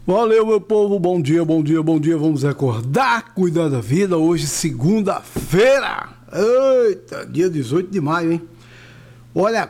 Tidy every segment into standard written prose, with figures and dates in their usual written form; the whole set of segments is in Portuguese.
Valeu, meu povo, bom dia, bom dia, bom dia. Vamos acordar, cuidar da vida. Hoje, segunda-feira. Eita, dia 18 de maio, hein? Olha,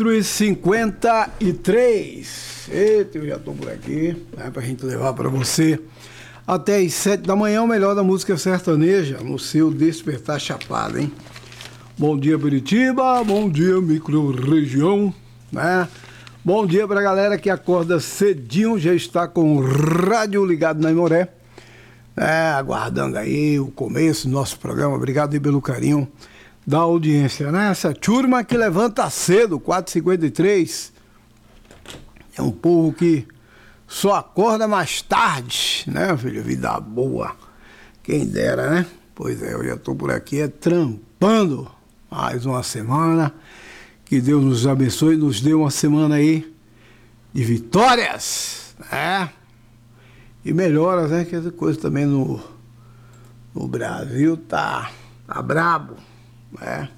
4h53. Eita, eu já tô por aqui, né, pra gente levar pra você até as 7 da manhã, o melhor da música sertaneja, no seu Despertar Chapado, hein? Bom dia, Curitiba, bom dia, micro-região, né? Bom dia pra galera que acorda cedinho, já está com o rádio ligado na Imoré, aguardando aí o começo do nosso programa. Obrigado aí pelo carinho da audiência, né? Essa turma que levanta cedo, 4h53, é um povo que só acorda mais tarde, né, filho? Vida boa, quem dera, né? Pois é, eu já tô por aqui trampando mais uma semana. Que Deus nos abençoe, nos dê uma semana aí de vitórias, né? E melhoras, né? Que essa coisa também no Brasil tá brabo, né?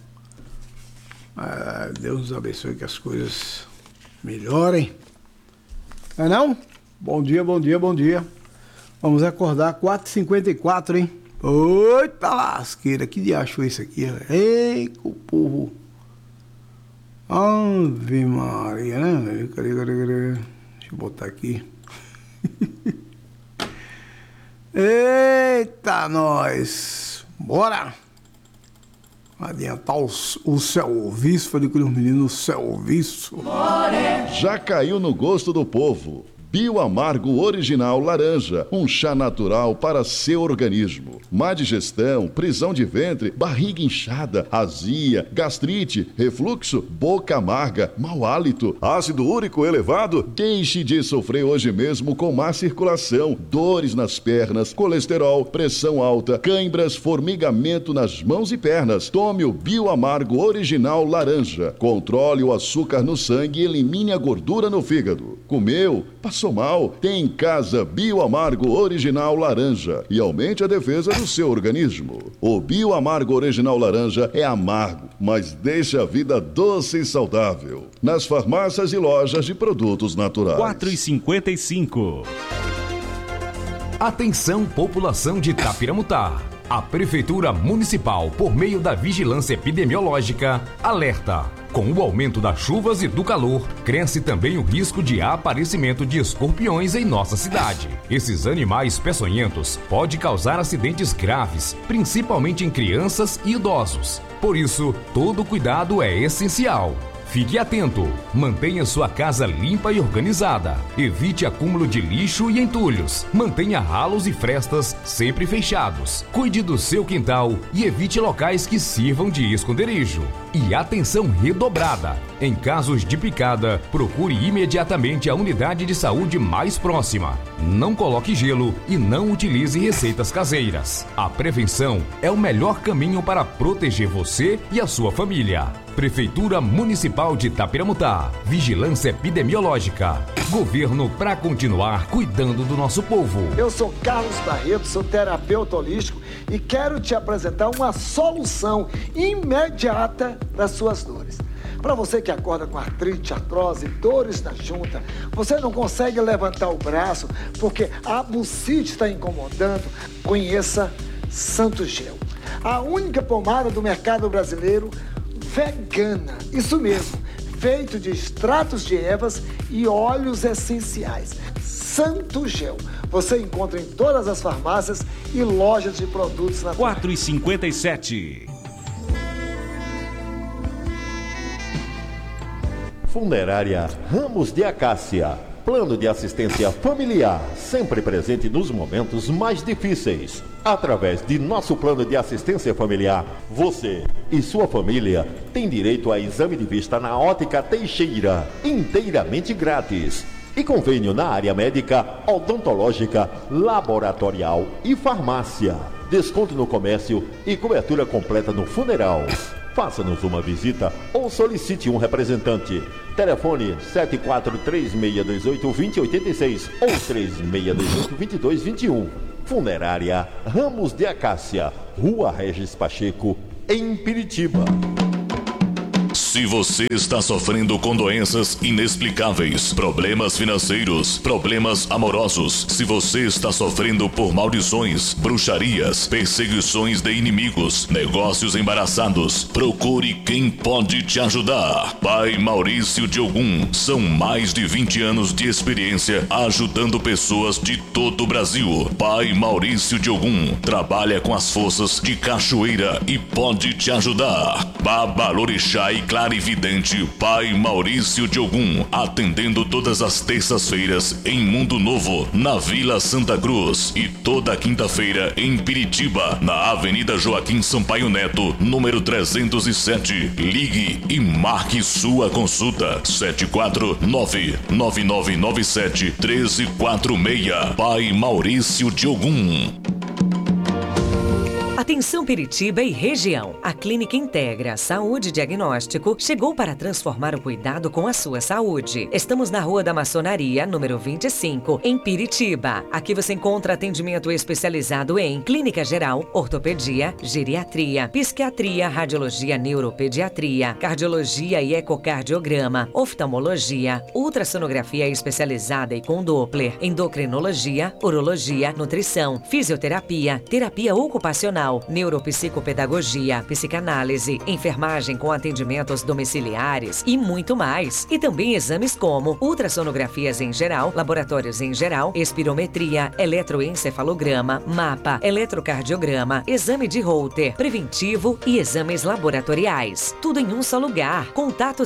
Deus nos abençoe, que as coisas melhorem. Não é não? Bom dia, bom dia, bom dia. Vamos acordar, 4h54, hein? Eita lasqueira, que diacho foi isso aqui? Ei, o povo... Ave Maria, né? Cadê? Deixa eu botar aqui. Eita, nós! Bora! Adiantar o serviço, falei com os meninos, o serviço. Já caiu no gosto do povo. Bioamargo Original Laranja, um chá natural para seu organismo. Má digestão, prisão de ventre, barriga inchada, azia, gastrite, refluxo, boca amarga, mau hálito, ácido úrico elevado. Deixe de sofrer hoje mesmo com má circulação, dores nas pernas, colesterol, pressão alta, cãibras, formigamento nas mãos e pernas. Tome o Bioamargo Original Laranja. Controle o açúcar no sangue e elimine a gordura no fígado. Comeu? Passou mal? Tem em casa Bioamargo Original Laranja e aumente a defesa do seu organismo. O Bioamargo Original Laranja é amargo, mas deixa a vida doce e saudável. Nas farmácias e lojas de produtos naturais. 4h55. Atenção, população de Tapiramutá. A Prefeitura Municipal, por meio da Vigilância Epidemiológica, alerta. Com o aumento das chuvas e do calor, cresce também o risco de aparecimento de escorpiões em nossa cidade. Esses animais peçonhentos podem causar acidentes graves, principalmente em crianças e idosos. Por isso, todo cuidado é essencial. Fique atento, mantenha sua casa limpa e organizada, evite acúmulo de lixo e entulhos, mantenha ralos e frestas sempre fechados, cuide do seu quintal e evite locais que sirvam de esconderijo. E atenção redobrada, em casos de picada, procure imediatamente a unidade de saúde mais próxima. Não coloque gelo e não utilize receitas caseiras. A prevenção é o melhor caminho para proteger você e a sua família. Prefeitura Municipal de Tapiramutá. Vigilância Epidemiológica. Governo para continuar cuidando do nosso povo. Eu sou Carlos Barreto, sou terapeuta holístico e quero te apresentar uma solução imediata das suas dores. Para você que acorda com artrite, artrose, dores na junta, você não consegue levantar o braço porque a bucite está incomodando, conheça Santo Gel. A única pomada do mercado brasileiro vegana, isso mesmo, feito de extratos de ervas e óleos essenciais. Santo Gel. Você encontra em todas as farmácias e lojas de produtos naturais. 4h57. Funerária Ramos de Acácia. Plano de assistência familiar, sempre presente nos momentos mais difíceis. Através de nosso plano de assistência familiar, você e sua família têm direito a exame de vista na Ótica Teixeira, inteiramente grátis. E convênio na área médica, odontológica, laboratorial e farmácia. Desconto no comércio e cobertura completa no funeral. Faça-nos uma visita ou solicite um representante. Telefone 7436282086 ou 36282221. Funerária Ramos de Acácia, Rua Regis Pacheco, em Piritiba. Se você está sofrendo com doenças inexplicáveis, problemas financeiros, problemas amorosos, se você está sofrendo por maldições, bruxarias, perseguições de inimigos, negócios embaraçados, procure quem pode te ajudar. Pai Maurício de Ogum, são mais de 20 anos de experiência ajudando pessoas de todo o Brasil. Pai Maurício de Ogum trabalha com as forças de cachoeira e pode te ajudar. Babalorixá e clarividente Pai Maurício de Ogum, atendendo todas as terças-feiras em Mundo Novo, na Vila Santa Cruz, e toda quinta-feira em Piritiba, na Avenida Joaquim Sampaio Neto, número 307. Ligue e marque sua consulta. 749-9997-1346. Pai Maurício de Ogum. Atenção Piritiba e região. A Clínica Integra Saúde Diagnóstico chegou para transformar o cuidado com a sua saúde. Estamos na Rua da Maçonaria, número 25, em Piritiba. Aqui você encontra atendimento especializado em clínica geral, ortopedia, geriatria, psiquiatria, radiologia, neuropediatria, cardiologia e ecocardiograma, oftalmologia, ultrassonografia especializada e com Doppler, endocrinologia, urologia, nutrição, fisioterapia, terapia ocupacional, neuropsicopedagogia, psicanálise, enfermagem com atendimentos domiciliares e muito mais. E também exames como ultrassonografias em geral, laboratórios em geral, espirometria, eletroencefalograma, mapa, eletrocardiograma, exame de Holter, preventivo e exames laboratoriais. Tudo em um só lugar. Contato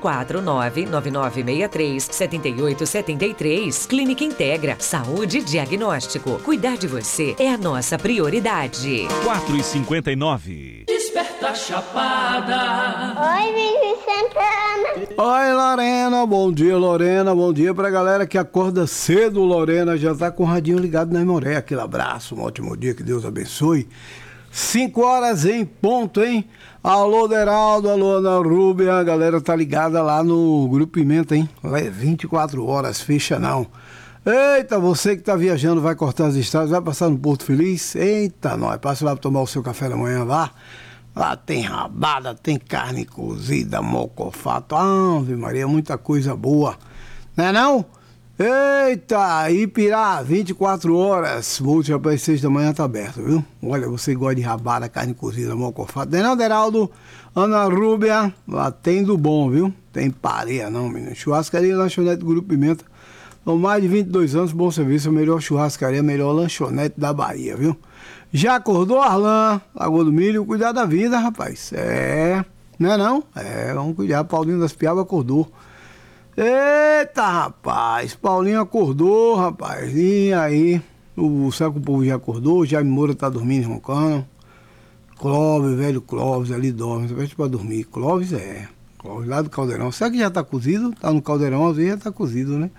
749-9963-7873. Clínica Integra Saúde Diagnóstico. Cuidar de você é a nossa prioridade. 4h59. Desperta Chapada. Oi, Vivi Santana. Oi, Lorena. Bom dia, Lorena. Bom dia pra galera que acorda cedo. Lorena já tá com o radinho ligado na Imoré. Aquele abraço, um ótimo dia, que Deus abençoe. 5 horas em ponto, hein? Alô, Deraldo, alô, Ana Rúbia. A galera tá ligada lá no Grupo Pimenta, hein? Lá é 24 horas, fecha não. Eita, você que tá viajando, vai cortar as estradas, vai passar no Porto Feliz? Eita, nós, passa lá para tomar o seu café da manhã lá. Lá tem rabada, tem carne cozida, mocofato, Ave Maria, muita coisa boa. Não é não? Eita, Ipirá, 24 horas, Multi para as 6 da manhã tá aberto, viu? Olha, você gosta de rabada, carne cozida, mocofato. Não é não, Deraldo? Ana Rúbia, lá tem do bom, viu? Tem pareia não, menino. Churrascaria e lanchonete do Grupo Pimenta. São mais de 22 anos, bom serviço, a melhor churrascaria, a melhor lanchonete da Bahia, viu? Já acordou, Arlan? Lagoa do Milho, cuidar da vida, rapaz. Não é não? Vamos cuidar, Paulinho das Piabas acordou. Eita, rapaz, Paulinho acordou, rapaz. E aí, será que o povo já acordou? Jaime Moura tá dormindo e roncando. Clóvis, velho Clóvis, ali dorme, você pra dormir. Clóvis Clóvis lá do Caldeirão. Será que já tá cozido? Tá no Caldeirão, às vezes já tá cozido, né?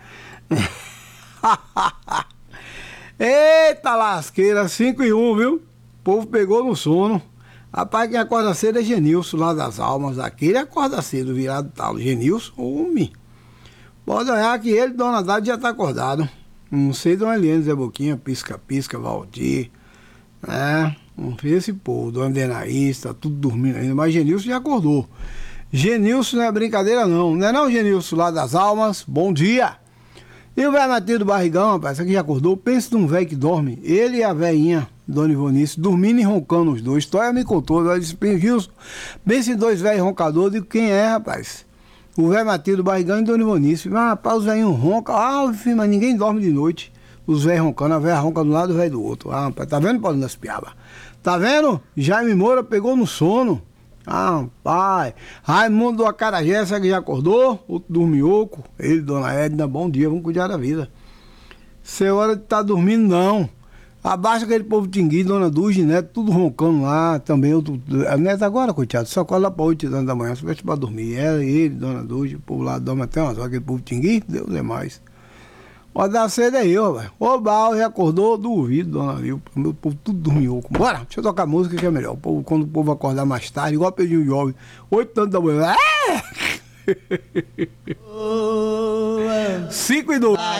Eita lasqueira, 5:01, viu? O povo pegou no sono. Rapaz, quem acorda cedo é Genilson, lá das Almas. Aquele acorda cedo, virado tal. Genilson, homem. Pode olhar que ele, Dona Dade, já tá acordado. Não sei, Dona Eliane, Zé Boquinha, Pisca-Pisca, Valdir. Não sei esse povo. Dona Denaís, tá tudo dormindo ainda. Mas Genilson já acordou. Genilson não é brincadeira não. Não é não, Genilson, lá das Almas? Bom dia. E o velho Matheus do Barrigão, rapaz, esse aqui já acordou. Pensa num velho que dorme. Ele e a velhinha, Dona Ivonice, dormindo e roncando os dois. História me contou. Ela disse, Gilson, pensa em dois velhos roncadores. Eu digo, quem é, rapaz? O velho Matheus do Barrigão e Dona Ivonice. Mas, rapaz, os velhinhos roncam. Filho, mas ninguém dorme de noite. Os velhos roncando, a velha ronca de um lado e o velho do outro. Rapaz, tá vendo, Paulinho das Piabas? Tá vendo? Jaime Moura pegou no sono. Pai, Raimundo do Acarajé, essa que já acordou, outro dormioco, ele, Dona Edna, bom dia, vamos cuidar da vida. Isso é hora de estar dormindo, não. Abaixa aquele povo tinguido, Dona Duge, Neto, tudo roncando lá, também outro. A Neto agora, coitado, só cola lá para 8 da manhã, só vai para dormir. Ela, ele, Dona Duge, o povo lá dorme até umas horas, aquele povo tinguido, Deus é mais. Pode dar cedo aí, ó, velho. O Bal já acordou, duvido, Dona Lil. Meu povo tudo dormiu. Bora, deixa eu tocar música que é melhor. O povo, quando o povo acordar mais tarde, igual Pedrinho Jovem, 8 da manhã. 5:02.